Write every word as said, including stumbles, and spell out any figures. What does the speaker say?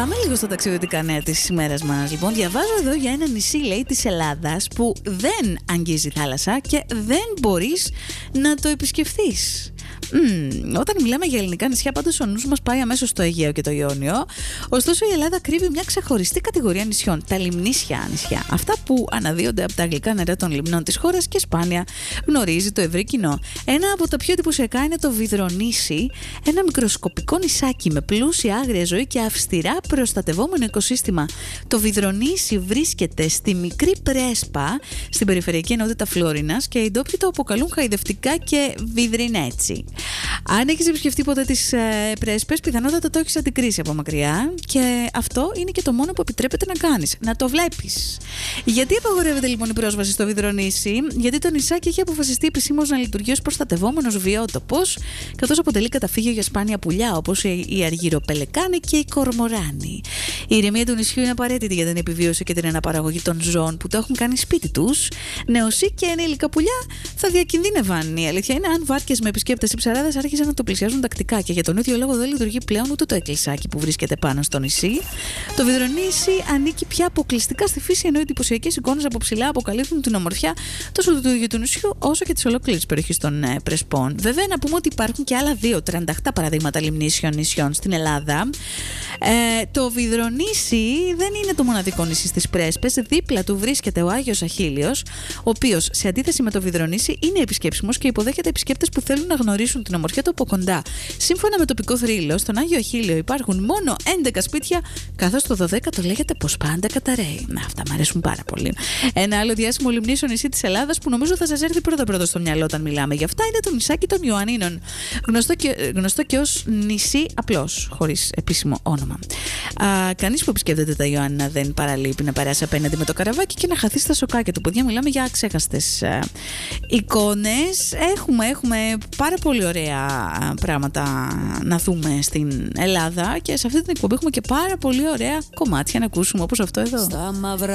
Πάμε λίγο στα ταξιδιωτικά νέα της ημέρας μας. Λοιπόν, διαβάζω εδώ για ένα νησί, λέει, της Ελλάδας που δεν αγγίζει θάλασσα και δεν μπορείς να το επισκεφθείς. Mm, όταν μιλάμε για ελληνικά νησιά, πάντως ο νους μας πάει αμέσως στο Αιγαίο και το Ιόνιο. Ωστόσο, η Ελλάδα κρύβει μια ξεχωριστή κατηγορία νησιών, τα λιμνήσια νησιά. Αυτά που αναδύονται από τα γλυκά νερά των λιμνών της χώρας και σπάνια γνωρίζει το ευρύ κοινό. Ένα από τα πιο εντυπωσιακά είναι το Βυδρονήσι, ένα μικροσκοπικό νησάκι με πλούσια άγρια ζωή και αυστηρά προστατευόμενο οικοσύστημα. Το Βυδρονήσι βρίσκεται στη μικρή Πρέσπα, στην περιφερειακή ενότητα Φλόρινας, και οι ντόπιοι το αποκαλούν χαϊδευτικά και Βυδρινέτσι. Αν έχεις επισκεφτεί ποτέ τις ε, Πρέσπες, πιθανότατα το έχεις αντικρίσει από μακριά, και αυτό είναι και το μόνο που επιτρέπεται να κάνεις, να το βλέπεις. Γιατί απαγορεύεται λοιπόν η πρόσβαση στο Βυδρονήσι? Γιατί το νησάκι έχει αποφασιστεί επισήμως να λειτουργεί ως προστατευόμενος βιότοπος, καθώς αποτελεί καταφύγιο για σπάνια πουλιά όπως η αργυροπελεκάνη και η κορμοράνη. Η ηρεμία του νησιού είναι απαραίτητη για την επιβίωση και την αναπαραγωγή των ζώων που το έχουν κάνει σπίτι τους. Νεοσύ και ενήλικα πουλιά θα διακινδύνευαν. Η αλήθεια είναι, αν βάρκες με επισκέπτες ή ψαράδες άρχισαν να το πλησιάζουν τακτικά, και για τον ίδιο λόγο δεν λειτουργεί πλέον ούτε το εκκλησάκι που βρίσκεται πάνω στο νησί. Το Βυδρονήσι ανήκει πια αποκλειστικά στη φύση, ενώ οι εντυπωσιακές εικόνες από ψηλά αποκαλύπτουν την ομορφιά τόσο του ίδιου του νησιού όσο και της ολόκληρης περιοχής των ε, Πρεσπών. Βέβαια, να πούμε ότι υπάρχουν και άλλα δύο τριάντα οκτώ παραδείγματα λιμνήσιων νησιών στην Ελλάδα. Ε, το Βυδρονήσι δεν είναι το μοναδικό νησί στις Πρέσπες. Δίπλα του βρίσκεται ο Άγιος Αχίλιος, ο οποίος, σε αντίθεση με το Βυδρονήσι, είναι επισκέψιμος και υποδέχεται επισκέπτες που θέλουν να γνωρίσουν την ομορφιά του από κοντά. Σύμφωνα με τοπικό θρύλο, στον Άγιο Αχίλιο υπάρχουν μόνο έντεκα σπίτια, καθώς το δωδέκατο λέγεται πως πάντα καταραίει. Να, αυτά μου αρέσουν πάρα πολύ. Ένα άλλο διάσημο λιμνήσιο νησί της Ελλάδας που νομίζω θα σας έρθει πρώτα-πρώτα στο μυαλό όταν μιλάμε για αυτά είναι το νησάκι των Ιωαννίνων. Γνωστό και, γνωστό και ως νησί απλώς, χωρίς επίσημο όνομα. Α, κανείς που επισκέπτεται τα Ιωάννινα δεν παραλείπει να περάσει απέναντι με το καραβάκι και να χαθεί στα σοκάκια του. Παιδιά, μιλάμε για αξέχαστες ε, εικόνες. Έχουμε, έχουμε πάρα πολύ ωραία πράγματα να δούμε στην Ελλάδα, και σε αυτή την εκπομπή έχουμε και πάρα πολύ ωραία κομμάτια να ακούσουμε, όπως αυτό εδώ.